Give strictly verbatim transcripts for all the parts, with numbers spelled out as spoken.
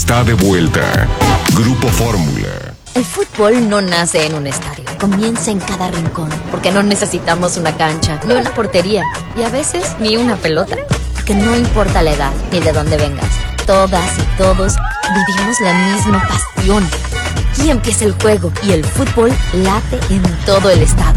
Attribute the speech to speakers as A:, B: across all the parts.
A: está de vuelta. Grupo Fórmula.
B: El fútbol no nace en un estadio, comienza en cada rincón, porque no necesitamos una cancha, ni una portería, y a veces ni una pelota, porque no importa la edad ni de dónde vengas, todas y todos vivimos la misma pasión. Aquí empieza el juego y el fútbol late en todo el estado.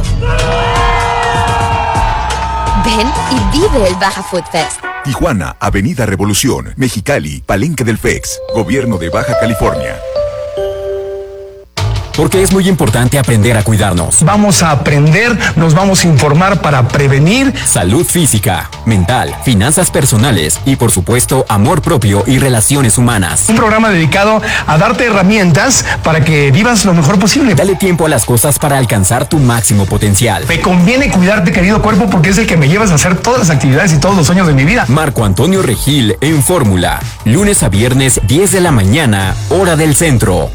B: Ven y vive el Baja Food Fest.
C: Tijuana, Avenida Revolución, Mexicali, Palenque del F E X, Gobierno de Baja California.
D: Porque es muy importante aprender a cuidarnos.
E: Vamos a aprender, nos vamos a informar para prevenir
D: salud física, mental, finanzas personales y, por supuesto, amor propio y relaciones humanas.
E: Un programa dedicado a darte herramientas para que vivas lo mejor posible.
D: Dale tiempo a las cosas para alcanzar tu máximo potencial.
E: Me conviene cuidarte, querido cuerpo, porque es el que me llevas a hacer todas las actividades y todos los sueños de mi vida.
D: Marco Antonio Regil en Fórmula. Lunes a viernes, diez de la mañana, hora del centro.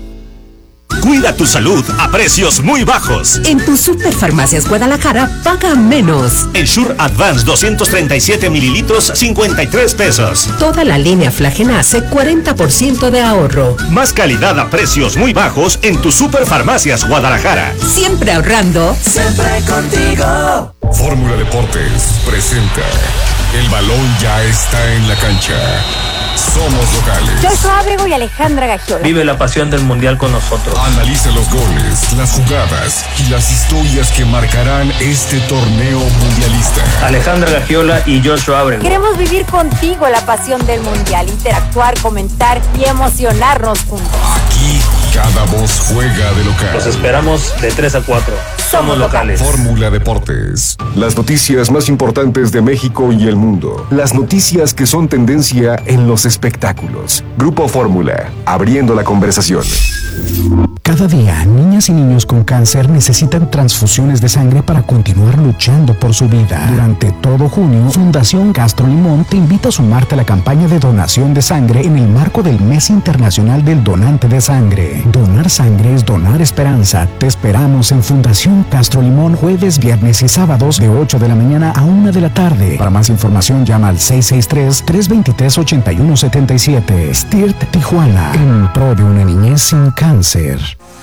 F: Cuida tu salud a precios muy bajos.
G: En tu Superfarmacias Guadalajara, paga menos.
F: Ensure Advance doscientos treinta y siete mililitros, cincuenta y tres pesos.
G: Toda la línea Flagenace, cuarenta por ciento de ahorro.
F: Más calidad a precios muy bajos en tu Superfarmacias Guadalajara.
G: Siempre ahorrando.
H: Siempre contigo.
A: Fórmula Deportes presenta. El balón ya está en la cancha. Somos locales.
I: Joshua Ábrego y Alejandra Gagiola.
J: Vive la pasión del mundial con nosotros.
A: Analiza los goles, las jugadas y las historias que marcarán este torneo mundialista.
J: Alejandra Gagiola y Joshua Ábrego.
I: Queremos vivir contigo la pasión del mundial, interactuar, comentar y emocionarnos juntos.
A: Aquí cada voz juega de local.
J: Los esperamos de tres a cuatro. Somos locales.
A: Fórmula Deportes. Las noticias más importantes de México y el mundo. Las noticias que son tendencia en los espectáculos. Grupo Fórmula, abriendo la conversación.
K: Cada día, niñas y niños con cáncer necesitan transfusiones de sangre para continuar luchando por su vida. Durante todo junio, Fundación Castro Limón te invita a sumarte a la campaña de donación de sangre en el marco del Mes Internacional del Donante de Sangre. Donar sangre es donar esperanza. Te esperamos en Fundación Castro Limón jueves, viernes y sábados de ocho de la mañana a una de la tarde. Para más información llama al seis seis tres, tres dos tres, ocho uno siete siete. S T I R T Tijuana, en pro de una niñez sin cáncer.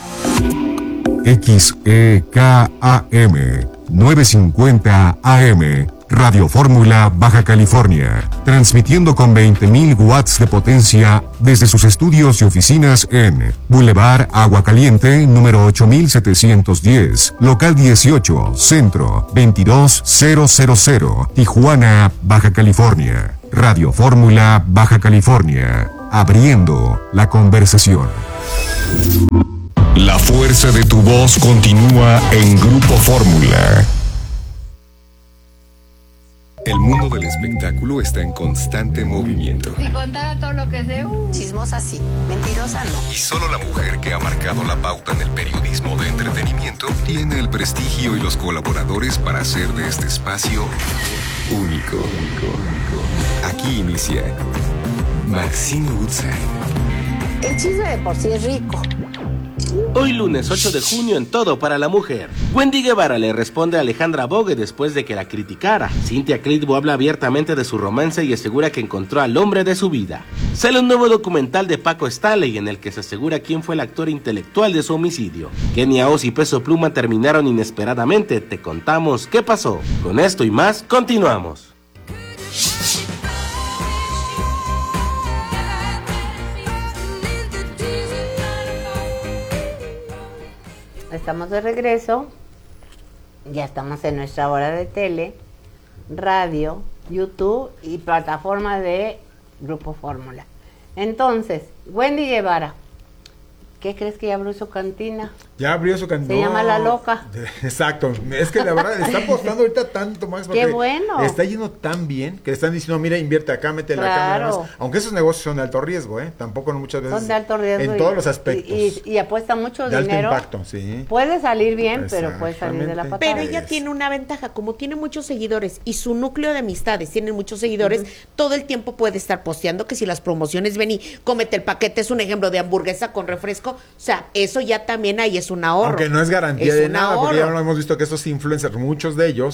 A: X E K A M novecientos cincuenta A M Radio Fórmula Baja California, transmitiendo con veinte mil watts de potencia desde sus estudios y oficinas en Boulevard Agua Caliente, número ocho mil setecientos diez, local dieciocho, centro veintidós mil, Tijuana, Baja California. Radio Fórmula Baja California, abriendo la conversación. La fuerza de tu voz continúa en Grupo Fórmula. El mundo del espectáculo está en constante movimiento.
L: Si contara todo lo que sé, uh, chismosa sí, mentirosa no.
A: Y solo la mujer que ha marcado la pauta en el periodismo de entretenimiento tiene el prestigio y los colaboradores para hacer de este espacio único. Aquí inicia Maxine Woodside.
L: El chisme de por sí es rico.
M: Hoy lunes ocho de junio en Todo para la Mujer. Wendy Guevara le responde a Alejandra Bogue después de que la criticara. Cynthia Clitbo habla abiertamente de su romance y asegura que encontró al hombre de su vida. Sale un nuevo documental de Paco Stanley en el que se asegura quién fue el actor intelectual de su homicidio. Kenia Oz y Peso Pluma terminaron inesperadamente. Te contamos qué pasó. Con esto y más, continuamos.
N: Estamos de regreso, ya estamos en nuestra hora de tele, radio, YouTube y plataforma de Grupo Fórmula. Entonces, Wendy Guevara, ¿qué crees que ya abrió su cantina?
O: Ya abrió su cantina.
N: Se no. llama La Loca.
O: Exacto. Es que la verdad está apostando ahorita tanto más.
N: Qué bueno.
O: Está yendo tan bien que le están diciendo, mira, invierte acá, mete
N: claro.
O: la cámara más. Aunque esos negocios son de alto riesgo, ¿eh? Tampoco no muchas veces.
N: Son de alto riesgo.
O: En
N: y,
O: todos los aspectos.
N: Y, y, y apuesta mucho
O: de
N: dinero.
O: De alto impacto, sí.
N: Puede salir bien, pero puede salir de la patada.
P: Pero ella tiene una ventaja, como tiene muchos seguidores y su núcleo de amistades tiene muchos seguidores, uh-huh. todo el tiempo puede estar posteando que si las promociones ven y cómete el paquete, es un ejemplo de hamburguesa con refresco, o sea, eso ya también ahí es un ahorro.
O: Aunque no es garantía
P: es
O: de nada,
P: ahorro.
O: porque ya lo hemos visto que estos influencers, muchos de ellos,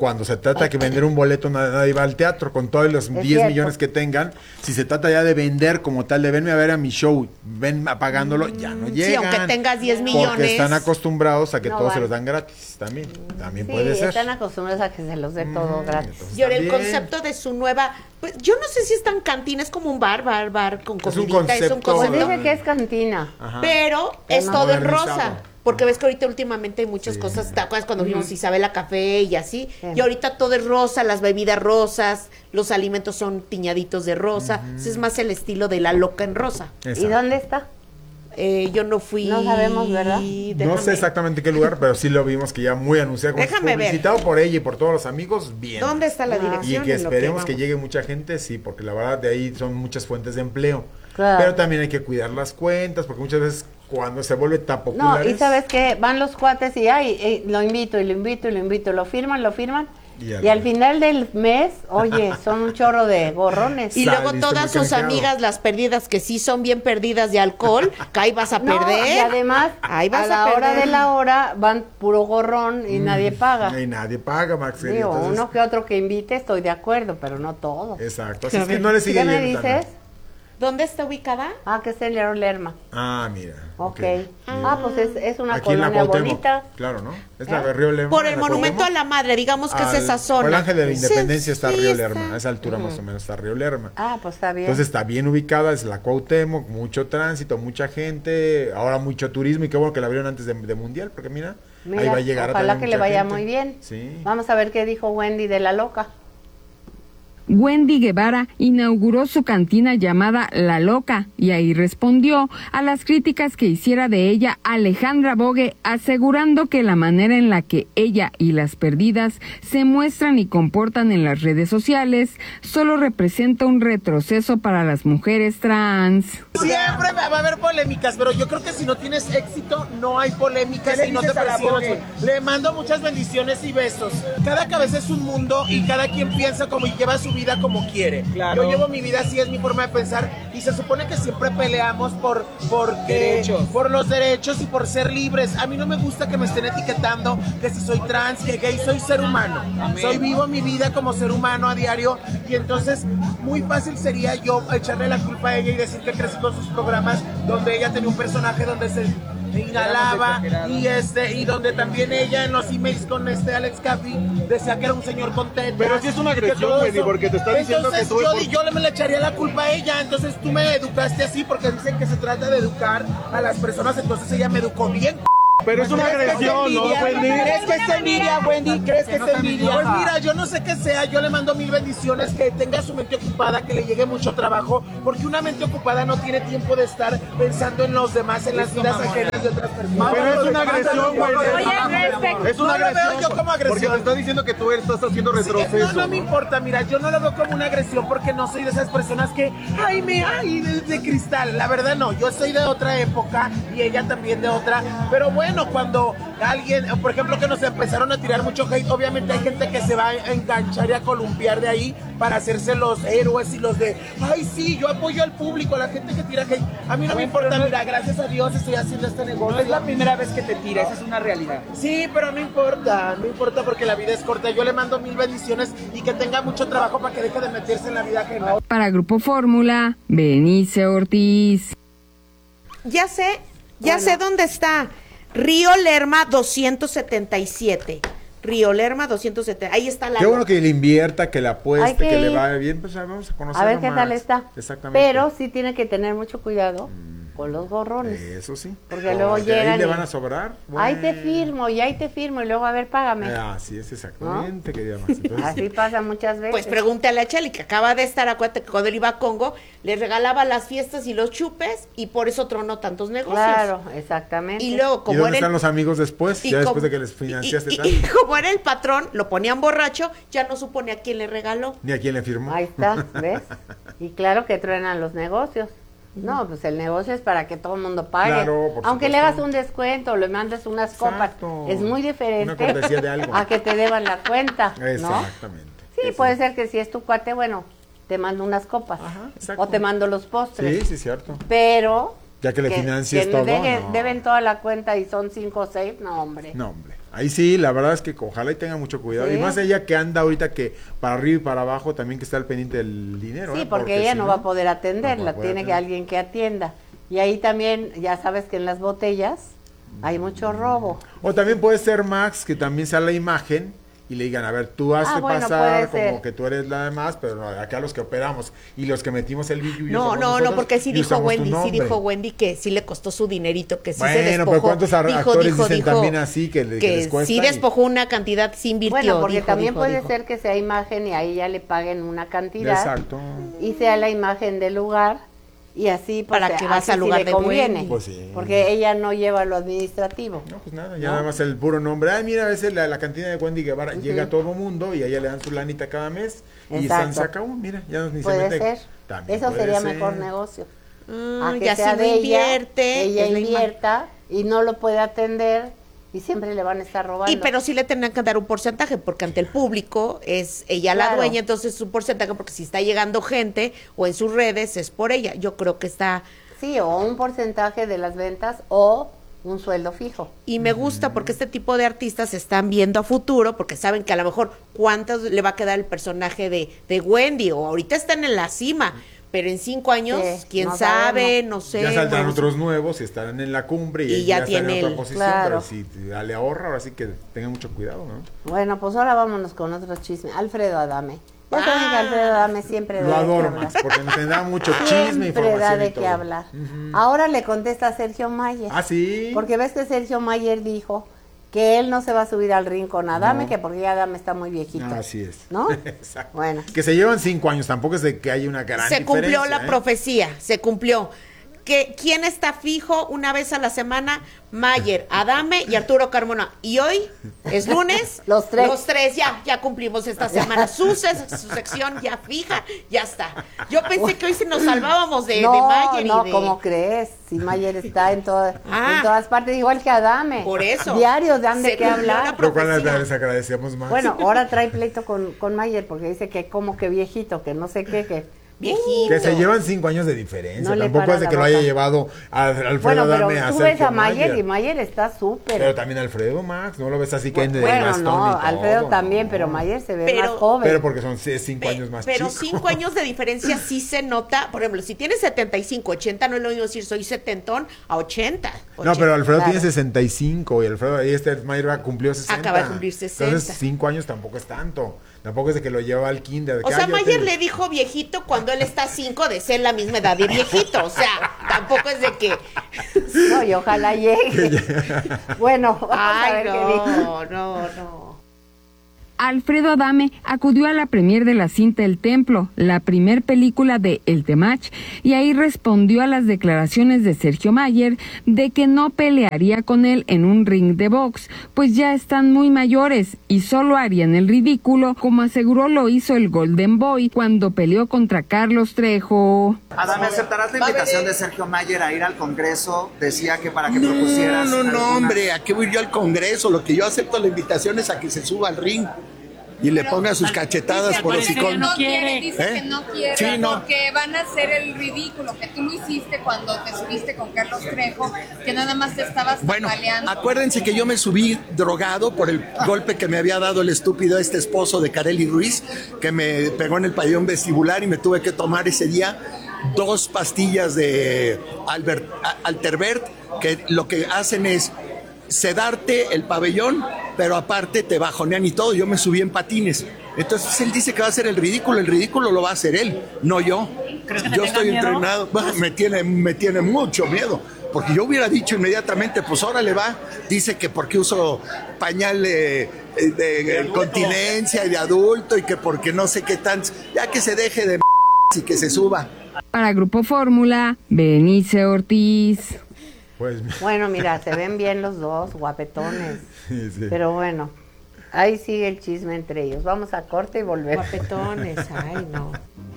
O: cuando se trata de que vender un boleto, nadie, nadie va al teatro, con todos los
N: Es
O: diez
N: cierto.
O: millones que tengan. Si se trata ya de vender como tal, de venme a ver a mi show, ven pagándolo, ya no
P: Sí,
O: llegan.
P: aunque tengas diez millones.
O: Porque están acostumbrados a que
N: No
O: todo
N: van.
O: se los dan gratis, también, también
N: Sí,
O: puede ser.
N: están acostumbrados a que se los dé todo gratis.
P: Y ahora el
O: También.
P: concepto de su nueva, pues yo no sé si es tan cantina, es como un bar, bar, bar con
O: Es un
P: comidita, es un
O: concepto,
N: Pues
P: concepto,
N: dice que es cantina.
O: Ajá.
P: pero es
O: no.
P: todo en
O: Modernizado.
P: rosa. Porque ves que ahorita últimamente hay muchas
O: Sí.
P: cosas, ¿te acuerdas cuando vimos
N: Ujú.
P: Isabela Café y así?
N: Sí.
P: Y ahorita todo es rosa, las bebidas rosas, los alimentos son tiñaditos de rosa, ese es más el estilo de la loca en rosa.
N: ¿Y
O: Exacto.
N: dónde está?
P: Eh, yo no fui.
N: No sabemos, ¿verdad?
O: No
P: Déjame-
O: sé exactamente qué lugar, pero sí lo vimos que ya muy anunciado, como
P: Déjame ver.
O: publicitado por ella y por todos los amigos, bien.
P: ¿Dónde está la
N: Ah.
P: dirección?
O: Y que
P: en lo
O: esperemos que,
P: vamos?
O: llegue mucha gente, sí, porque la verdad de ahí son muchas fuentes de empleo.
N: Claro.
O: Pero también hay que cuidar las cuentas, porque muchas veces cuando se vuelve tan popular.
N: No, y sabes que van los cuates y ay, eh, lo invito y lo invito y lo invito, lo firman, lo firman.
O: Y
N: Y
O: al-
N: al, final del mes, oye, son un chorro de gorrones.
P: Y luego
O: Saliste
P: todas
O: muy
P: sus
O: canjeado.
P: amigas, las perdidas, que sí son bien perdidas de alcohol, que ahí vas a
N: No,
P: perder.
N: y además,
P: ahí vas
N: a la
P: a
N: hora
P: perder.
N: de la hora van puro gorrón y nadie paga.
O: Y nadie paga, Max.
N: Digo,
O: entonces-
N: uno que otro que invite, estoy de acuerdo, pero no todo.
O: Exacto, así es que no le sigue
N: ¿Qué me
O: yendo tan
N: dices?
O: mal.
P: ¿Dónde está ubicada?
N: Ah, que es el Leroy Lerma.
O: Ah, mira.
N: Ok.
O: ok.
N: Ah, pues es, es una
O: Aquí en la
N: colonia
O: Cuauhtémoc,
N: bonita.
O: claro, ¿no? Es
N: ¿Eh?
O: la de Río Lerma.
P: Por
O: en
P: el
O: la
P: monumento a
O: Cuauhtémoc.
P: la madre, digamos que es
O: Al-
P: esa zona.
O: Por el Ángel de la
P: Sí,
O: Independencia está
P: sí,
O: Río
P: está.
O: Lerma, a esa altura más o menos está Río Lerma.
N: Ah, pues está bien.
O: Entonces está bien ubicada, es la Cuauhtémoc, mucho tránsito, mucha gente, ahora mucho turismo y qué bueno que la abrieron antes de, de Mundial, porque mira,
N: Mira,
O: ahí va a llegar
N: ojalá
O: también
N: que le
O: mucha
N: vaya
O: gente.
N: muy bien.
O: Sí.
N: Vamos a ver qué dijo Wendy de la loca.
Q: Wendy Guevara inauguró su cantina llamada La Loca y ahí respondió a las críticas que hiciera de ella Alejandra Bogue, asegurando que la manera en la que ella y las perdidas se muestran y comportan en las redes sociales solo representa un retroceso para las mujeres trans.
R: Siempre va a haber polémicas, pero yo creo que si no tienes éxito, no hay polémicas y no te presionas. Le mando muchas bendiciones y besos. Cada cabeza es un mundo y cada quien piensa como y lleva su vida como quiere.
J: Claro.
R: Yo llevo mi vida así, es mi forma de pensar y se supone que siempre peleamos por, porque,
J: Derechos.
R: por los derechos y por ser libres. A mí no me gusta que me estén etiquetando que si soy trans, que gay, soy ser humano.
J: Amén.
R: Soy vivo mi vida como ser humano a diario y entonces muy fácil sería yo echarle la culpa a ella y decir que crecí con sus programas donde ella tenía un personaje donde se inhalaba y este y donde también ella en los emails con este Alex Caffey decía que era un señor con tetas.
S: Pero sí es una agresión,
R: que todo
S: Wendy,
R: eso.
S: porque te está diciendo
R: Entonces,
S: que tú-
R: yo, yo le me le echaría la culpa a ella, entonces tú me educaste así porque dicen que se trata de educar a las personas, entonces ella me educó bien.
S: Pero es una
R: ¿Crees que
S: agresión, ¿no,
R: envidia?
S: Wendy?
R: ¿Crees que es envidia, Wendy? ¿Crees que
S: no
R: es
S: te
R: envidia?
S: envidia.
R: Pues mira, yo no sé qué sea, yo le mando mil bendiciones, que tenga su mente ocupada, que le llegue mucho trabajo, porque una mente ocupada no tiene tiempo de estar pensando en los demás, en las vidas ajenas de otras personas.
S: Pero es una agresión, Wendy. Es una
R: No lo veo
S: agresión.
R: yo como agresión.
S: Porque te está diciendo que tú estás haciendo retroceso.
R: No, no me importa, mira, yo no lo veo como una agresión porque no soy de esas personas que, ay, me, ay, de, de cristal. La verdad no, yo soy de otra época y ella también de otra. Pero bueno, cuando alguien, por ejemplo, que nos empezaron a tirar mucho hate, obviamente hay gente que se va a enganchar y a columpiar de ahí para hacerse los héroes y los de, ay, sí, yo apoyo al público, a la gente que tira hate. A mí no me importa, mira, gracias a Dios estoy haciendo este negocio.
J: No es la primera vez que te tira, esa es una realidad.
R: Sí, pero no importa, no importa porque la vida es corta. Yo le mando mil bendiciones y que tenga mucho trabajo para que deje de meterse en la vida ajena.
Q: Para Grupo Fórmula, Benice Ortiz.
P: Ya sé, ya
N: Bueno.
P: sé dónde está. Río Lerma doscientos setenta y siete. Río Lerma doscientos setenta. Ahí está la.
O: Qué bueno que le invierta, que le
N: Hay
O: apueste,
N: que
O: que le
N: ir.
O: vaya bien, pues ya vamos a conocer
N: A ver qué tal está.
O: Exactamente.
N: Pero sí tiene que tener mucho cuidado con los gorrones.
O: Eso sí.
N: Porque luego
O: ahí
N: llegan
O: le
N: y-
O: van a sobrar.
N: Ahí te
O: Bueno.
N: firmo y ahí te firmo y luego a ver, págame.
O: Ah, así es exactamente, querida Max. Entonces,
N: Así pasa muchas veces.
P: Pues pregúntale a Cheli, que acaba de estar, acuérdate que cuando él iba a Congo, le regalaba las fiestas y los chupes y por eso tronó tantos negocios.
N: Claro, exactamente.
P: Y luego,
O: ¿y
P: como
O: dónde
P: era
O: están
P: el,
O: los amigos después?
P: y
O: Ya
P: como-
O: después de que les financiaste
P: y- y-
O: tanto.
P: y como era el patrón, lo ponían borracho, ya no supone a quién le regaló.
O: Ni a quién le firmó.
N: Ahí está, ¿ves? Y claro que truenan los negocios. No, pues el negocio es para que todo el mundo pague.
O: Claro, por
N: Aunque
O: supuesto.
N: le hagas un descuento o le mandes unas
O: Exacto.
N: copas, es muy diferente
O: Una cortesía de algo.
N: a que te deban la cuenta, ¿no?
O: Exactamente.
N: Sí, puede ser que si es tu cuate, bueno, te mando unas copas
O: exacto.
N: o te mando los postres.
O: Sí, sí, cierto.
N: Pero
O: Ya que le financies
N: que
O: todo,
N: deje-
O: no.
N: deben toda la cuenta y son cinco o seis, no, hombre.
O: No, hombre. Ahí sí, la verdad es que ojalá y tenga mucho cuidado.
N: Sí.
O: Y más ella que anda ahorita que para arriba y para abajo también que está al pendiente del dinero.
N: Sí,
O: ¿eh?
N: porque,
O: porque
N: ella
O: si
N: no va a poder atenderla,
O: no va a
N: tiene
O: poder
N: que alguien que atienda. Y ahí también, ya sabes que en las botellas hay mucho robo.
O: O también puede ser Max, que también sea la imagen y le digan, a ver, tú haces
N: Ah, bueno,
O: pasar
N: puede
O: como
N: ser.
O: que tú eres la demás, pero no, acá los que operamos y los que metimos el billuyo
P: No,
O: somos
P: no,
O: nosotros
P: no, porque sí
O: y
P: dijo
O: usamos tu
P: Wendy, sí
O: nombre.
P: dijo Wendy que sí le costó su dinerito, que sí
O: Bueno,
P: se despojó.
O: pero ¿cuántos ar-
P: dijo,
O: actores
P: dijo,
O: dicen
P: dijo
O: también así que le- que
P: que
O: les cuesta
P: sí
O: y-
P: despojó una cantidad, sí invirtió.
N: Bueno, porque
P: dijo,
N: también
P: dijo,
N: puede
P: dijo.
N: ser que sea imagen y ahí ya le paguen una cantidad.
O: Exacto.
N: Y sea la imagen del lugar y así pues,
P: Para que vas
N: así
P: al
N: sí
P: lugar
N: le
P: de
N: conviene.
P: Wendy.
O: Pues sí.
N: Porque ella no lleva lo administrativo.
O: No, pues nada, ya nada más el puro nombre. Ay, mira, a veces la, la cantina de Wendy Guevara
N: Ujú.
O: llega a todo mundo y a ella le dan su lanita cada mes y
N: Exacto.
O: San se acabó, mira, ya ni se
N: Puede
O: mete.
N: ser.
O: También
N: Eso
O: puede
N: sería
O: ser.
N: mejor negocio.
P: Ah,
N: A que
P: ya
N: sea
P: si no
N: de ella,
P: invierte,
N: ella
P: es la ima-
N: invierta y no lo puede atender y siempre le van a estar robando.
P: Y pero sí le tendrán que dar un porcentaje, porque ante el público es ella la
N: Claro.
P: dueña, entonces su porcentaje, porque si está llegando gente o en sus redes es por ella. Yo creo que está...
N: Sí, o un porcentaje de las ventas o un sueldo fijo.
P: Y me gusta porque este tipo de artistas están viendo a futuro, porque saben que a lo mejor cuántos le va a quedar el personaje de, de Wendy, o ahorita están en la cima, pero en cinco años,
N: Sí,
P: quién
N: no
P: sabe,
N: sabemos.
P: no sé.
O: Ya saldrán
P: bueno,
O: otros nuevos y estarán en la cumbre y,
P: Y ya
O: ya, están
P: tiene
O: en otra
P: el-
O: posición,
N: claro.
O: pero si le ahorra, ahora sí que tenga mucho cuidado, ¿no?
N: Bueno, pues ahora vámonos con otro chisme. Alfredo Adame. Ya saben que Alfredo Adame siempre
O: Lo
N: da de qué
O: adoro
N: hablar.
O: más, porque nos da mucho chisme,
N: Siempre
O: información
N: da
O: y
N: de
O: todo.
N: qué hablar.
O: Ujú.
N: Ahora le contesta a Sergio Mayer.
O: Ah, sí.
N: Porque ves que Sergio Mayer dijo que él no se va a subir al ring con Adame,
O: No.
N: que porque ya Adame está muy viejito.
O: Ah, así es.
N: ¿No?
O: Exacto.
N: Bueno.
O: Que se llevan cinco años, tampoco es de que haya una gran
P: se cumplió
O: diferencia,
P: la
O: ¿eh?
P: profecía, se cumplió. Que, ¿Quién está fijo una vez a la semana? Mayer, Adame y Arturo Carmona. Y hoy es lunes.
N: Los tres.
P: Los tres ya, ya cumplimos esta semana. Su, se- su sección ya fija, ya está. Yo pensé que hoy se nos salvábamos de,
N: no,
P: de Mayer
N: no,
P: y de...
N: ¿cómo crees? Si Mayer está en, toda-
P: Ah.
N: en todas partes, igual que Adame.
P: Por eso.
N: Diarios dan de
P: Se
N: qué
P: cumplió
N: hablar.
P: la
O: Pero cuál
P: profecía.
O: les agradecemos más.
N: Bueno, ahora trae pleito con, con Mayer porque dice que como que viejito, que no sé qué, que...
P: Viejito.
O: Que se llevan cinco años de diferencia.
N: No le
O: Tampoco
N: para
O: es de
N: la
O: que lo
N: boca.
O: haya llevado a Alfredo
N: Bueno, pero
O: Adame a
N: tú ves
O: Sergio
N: a Mayer,
O: Mayer.
N: y Mayer está súper.
O: Pero también Alfredo Max, no lo ves así que ande de
N: Bueno,
O: bastón
N: no,
O: y todo,
N: Alfredo
O: ¿no?
N: también, pero Mayer se ve
P: Pero-
N: más joven.
O: Pero porque son c- cinco años más
P: Pero
O: chicos.
P: cinco años de diferencia sí se nota. Por ejemplo, si tienes setenta y cinco, ochenta, no es lo mismo decir soy setentón a ochenta.
O: No, pero Alfredo
N: Claro.
O: tiene sesenta y cinco y Alfredo, y este Mayer va- cumplió sesenta.
P: Acaba de cumplir sesenta.
O: Entonces, cinco años tampoco es tanto. Tampoco es de que lo lleva al kinder. de
P: O
O: que,
P: sea,
O: "Ay, yo
P: Mayer
O: te-".
P: le dijo viejito cuando él está cinco de ser la misma edad de viejito. O sea, tampoco es de que...
N: No, y ojalá llegue. Bueno, vamos a
P: Ay,
N: ver qué dijo.
P: no, no, no.
Q: Alfredo Adame acudió a la premier de la cinta El Templo, la primer película de El Temach, y ahí respondió a las declaraciones de Sergio Mayer de que no pelearía con él en un ring de box, pues ya están muy mayores y solo harían el ridículo, como aseguró lo hizo el Golden Boy cuando peleó contra Carlos Trejo.
T: Adame, ¿aceptarás la invitación de Sergio Mayer a ir al Congreso? Decía que para que propusieras...
U: No, no, no,
T: alguna-
U: hombre, ¿a qué voy yo al Congreso? Lo que yo acepto la invitación es a que se suba al ring y le ponga sus cachetadas por hocicón.
V: No quiere, dice
U: ¿Eh?
V: que no quiere,
U: Sí, no.
V: porque van a hacer el ridículo, que tú lo hiciste cuando te subiste con Carlos Trejo, que nada más te estabas
U: Bueno,
V: tambaleando.
U: acuérdense que yo me subí drogado por el golpe que me había dado el estúpido este esposo de Kareli Ruiz, que me pegó en el pabellón vestibular y me tuve que tomar ese día dos pastillas de Albert, a- Alterbert, que lo que hacen es sedarte el pabellón, pero aparte te bajonean y todo. Yo me subí en patines. Entonces él dice que va a hacer el ridículo. El ridículo lo va a hacer él, no yo.
V: ¿Crees que te
U: Yo
V: tenga
U: estoy
V: miedo?
U: entrenado. Bah, Me tiene, me tiene mucho miedo. Porque yo hubiera dicho inmediatamente, pues ahora le va. Dice que porque uso pañal de, de- de continencia y de adulto y que porque no sé qué tan... Ya que se deje de m*** y que se suba.
Q: Para Grupo Fórmula, Benice Ortiz.
O: Pues,
N: Bueno, mira, se ven bien los dos, guapetones.
O: sí, sí.
N: Pero bueno, ahí sigue el chisme entre ellos. Vamos a corte y volvemos.
P: Guapetones, ay, no.